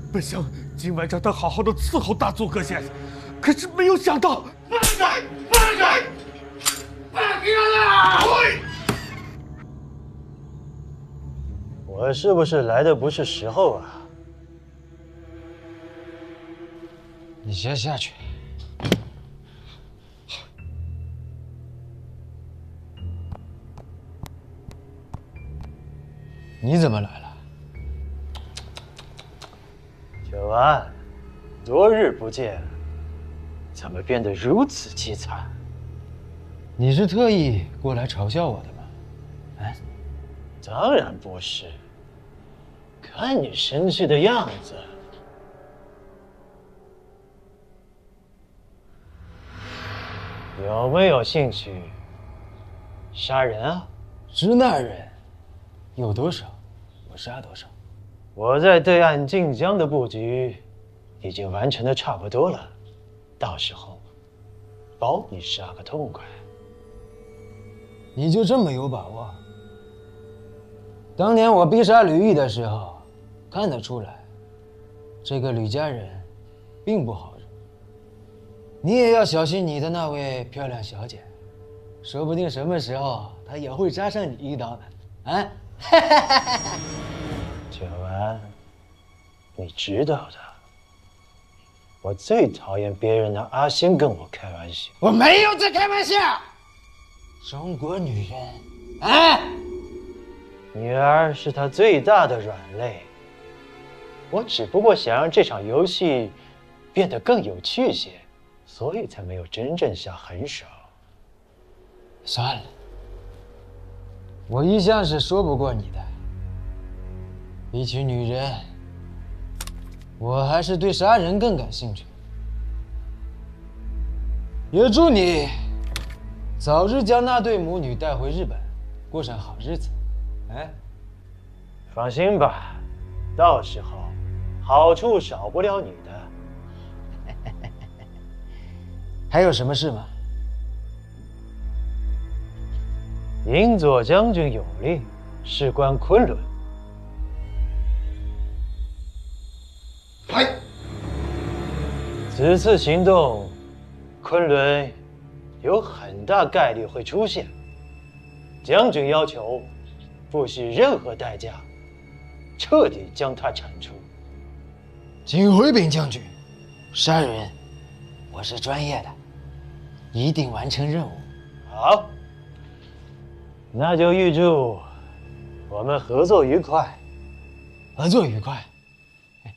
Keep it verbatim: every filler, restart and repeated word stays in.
本想今晚让他好好的伺候大佐阁先生，可是没有想到，放开，放开，放开他！喂， 我是不是来的不是时候啊？你先下去。你怎么来了？九安，多日不见，怎么变得如此凄惨？你是特意过来嘲笑我的吗？哎，当然不是。看你生气的样子，有没有兴趣杀人啊？支那人有多少，我杀多少。我在对岸晋江的布局已经完成的差不多了，到时候保你杀个痛快。你就这么有把握？当年我逼杀吕毅的时候，看得出来，这个吕家人并不好惹。你也要小心你的那位漂亮小姐，说不定什么时候她也会扎上你一刀的。啊！九安，你知道的，我最讨厌别人拿阿仙跟我开玩笑。我没有在开玩笑。中国女人，啊，女儿是她最大的软肋。我只不过想让这场游戏变得更有趣些，所以才没有真正下狠手。算了，我一向是说不过你的。比起女人，我还是对杀人更感兴趣。也祝你早日将那对母女带回日本，过上好日子。哎，放心吧，到时候好处少不了你的。还有什么事吗？银左将军有令，事关昆仑。 嗨， 此次行动，昆仑有很大概率会出现。将军要求，不惜任何代价，彻底将他铲除。请回禀将军，杀人我是专业的，一定完成任务。好，那就预祝我们合作愉快。合作愉快。